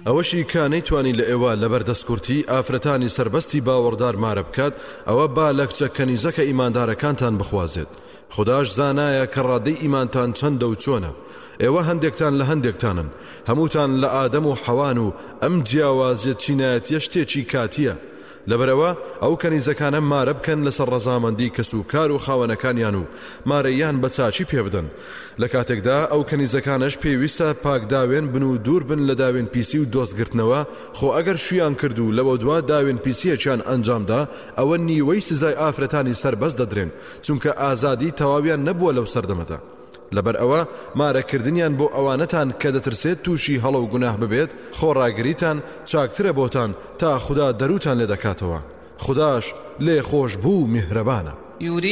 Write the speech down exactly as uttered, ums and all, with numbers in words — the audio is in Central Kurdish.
ئەوەشی کە نەیتوانی لە ئێوە لەبەردەستکورتی ئافرەتانی سربەستی باوەڕدار مارە بکات ئەوە با لە کچە کەنیزەکە ئیماندارەکانتان بخوازێت. خداش زانایە کە ڕادەی ئیمانتان چەندە و چۆنە. ئێوە هەندێکتان لە هەندێکتانن، هەمووتان لە ئادەم و حەوان و ئەم جیاوازیە چینایەتیە شتێکی کاتیە. لەبەرەوە ئەو کەنیزەکانە مارە بکەن لەسەر ڕەزامەندی کەسوکار و خاوەنەکانیان و مارەیان بە چاچی پێ بدەن. لە کاتێکدا ئەو کەنیزەکانش پێویستە پاکداوێن بن و دوور بن لە داوێن پیسی و دۆستگرتنەوە، خۆ ئەگەر شویان کرد و لەوە دوا داوێن پیسیەکیان ئەنجامدا ئەوە نیوەی سزای ئافرەتانی سربەست دەدرێن، چونکە ئازادی تەواویان نەبووە لەو سەردەمەدا. لەبەر ئەوە مارەکردنیان بۆ ئەوانەتان کە دەترسێت تووشی هەڵە و گوناه ببێت خۆڕاگریتان چاکترە بۆتان تا خدا دەروتان لێ دەکاتەوە. خداش لێ خۆش بوو میهرەبانە.